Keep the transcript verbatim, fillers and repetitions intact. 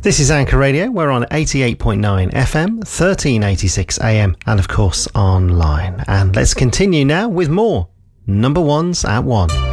This is Anchor Radio. We're on eighty-eight point nine F M, thirteen eighty-six A M, and of course online. And let's continue now with more number ones at one.